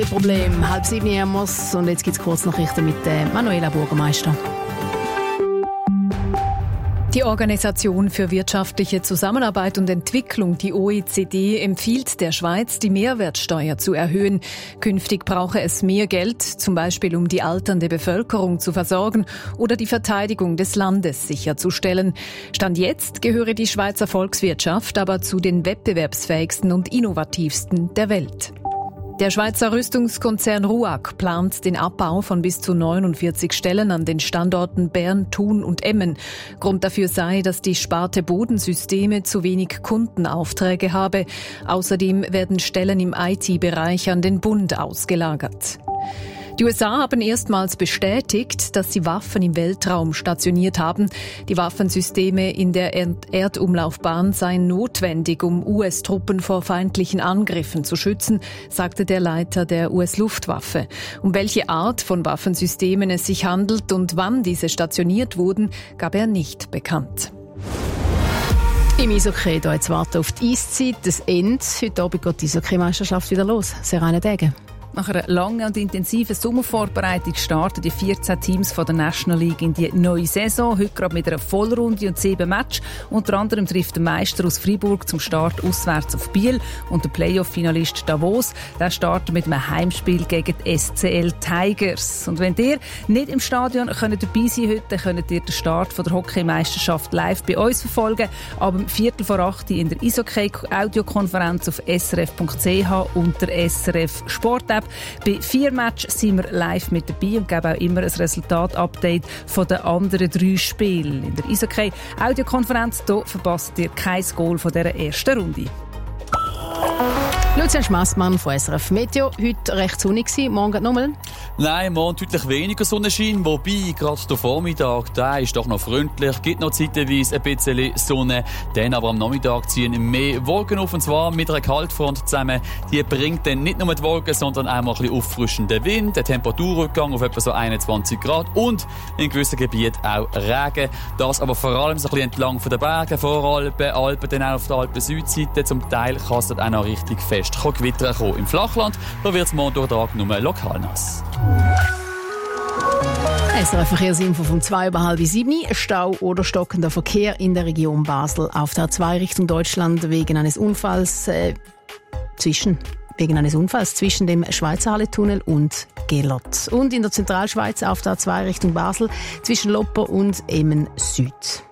Problem. 6:30 haben wir's und jetzt gibt es Kurznachrichten mit Manuela Burgermeister. Die Organisation für wirtschaftliche Zusammenarbeit und Entwicklung, die OECD, empfiehlt der Schweiz, die Mehrwertsteuer zu erhöhen. Künftig brauche es mehr Geld, zum Beispiel um die alternde Bevölkerung zu versorgen oder die Verteidigung des Landes sicherzustellen. Stand jetzt gehöre die Schweizer Volkswirtschaft aber zu den wettbewerbsfähigsten und innovativsten der Welt. Der Schweizer Rüstungskonzern RUAG plant den Abbau von bis zu 49 Stellen an den Standorten Bern, Thun und Emmen. Grund dafür sei, dass die Sparte Bodensysteme zu wenig Kundenaufträge habe. Außerdem werden Stellen im IT-Bereich an den Bund ausgelagert. Die USA haben erstmals bestätigt, dass sie Waffen im Weltraum stationiert haben. Die Waffensysteme in der Erdumlaufbahn seien notwendig, um US-Truppen vor feindlichen Angriffen zu schützen, sagte der Leiter der US-Luftwaffe. Um welche Art von Waffensystemen es sich handelt und wann diese stationiert wurden, gab er nicht bekannt. Im Eishockey, da jetzt warten auf die Eiszeit, das Ende. Heute Abend geht die Eishockey-Meisterschaft wieder los. Serena Degen. Nach einer langen und intensiven Sommervorbereitung starten die 14 Teams von der National League in die neue Saison. Heute gerade mit einer Vollrunde und 7 Matches. Unter anderem trifft der Meister aus Freiburg zum Start auswärts auf Biel und der Playoff-Finalist Davos. Der startet mit einem Heimspiel gegen die SCL Tigers. Und wenn ihr nicht im Stadion dabei sein könnt, dann könnt ihr den Start von der Hockeymeisterschaft live bei uns verfolgen. Ab 7:45 in der Eishockey-Audiokonferenz auf srf.ch und der SRF Sport-App. Bei 4 Matches sind wir live mit dabei und geben auch immer ein Resultat-Update von den anderen 3 Spielen. In der Eishockey-Audiokonferenz verpasst ihr kein Goal von dieser ersten Runde. Lucian Schmassmann von SRF Meteo. Heute recht sonnig gewesen. Morgen nochmal? Nein, morgen deutlich weniger Sonnenschein. Wobei, gerade der Vormittag, der ist doch noch freundlich. Gibt noch zeitweise ein bisschen Sonne. Dann aber am Nachmittag ziehen mehr Wolken auf. Und zwar mit einer Kaltfront zusammen. Die bringt dann nicht nur die Wolken, sondern auch mal ein bisschen auffrischenden Wind. Ein Temperaturrückgang auf etwa so 21 Grad. Und in gewissen Gebieten auch Regen. Das aber vor allem so ein bisschen entlang von den Bergen, Voralpen, Alpen, dann auch auf der Alpen-Südseite. Zum Teil kann es dort auch noch richtig fest Gewitter kommen. Im Flachland da wird es morgen durch den Tag nur lokal nass. SRF Verkehrsinfo vom 6:30. Stau oder stockender Verkehr in der Region Basel auf der A2 Richtung Deutschland wegen eines Unfalls zwischen dem Schweizer Halle-Tunnel und Gelot. Und in der Zentralschweiz auf der A2 Richtung Basel zwischen Lopper und Emmen Süd.